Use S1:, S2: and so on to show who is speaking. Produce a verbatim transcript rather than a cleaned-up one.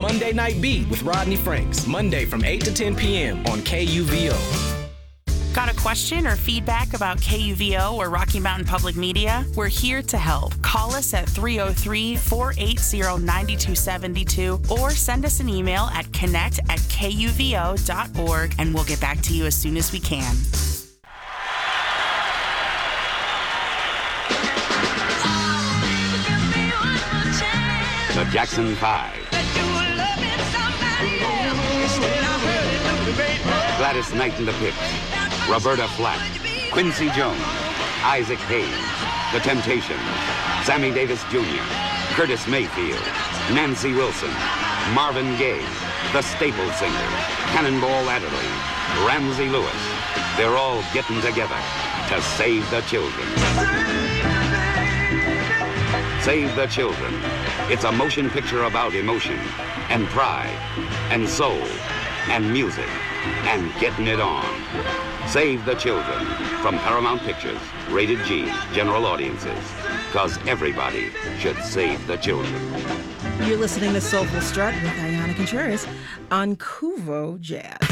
S1: Monday Night Beat with Rodney Franks. Monday from eight to ten p.m. on K U V O.
S2: Got a question or feedback about K U V O or Rocky Mountain Public Media? We're here to help. Call us at three oh three, four eight zero, nine two seven two or send us an email at connect at K U V O dot org and we'll get back to you as soon as we can.
S3: The Jackson Five. Gladys Knight and the Pips. Roberta Flack. Quincy Jones. Isaac Hayes. The Temptations. Sammy Davis Junior Curtis Mayfield. Nancy Wilson. Marvin Gaye. The Staple Singers. Cannonball Adderley. Ramsey Lewis. They're all getting together to save the children. Save the Children. It's a motion picture about emotion and pride and soul and music and getting it on. Save the Children from Paramount Pictures. Rated G. General audiences. Because everybody should save the children.
S4: You're listening to Soulful Strut with Ayana Contreras on Kuvo Jazz.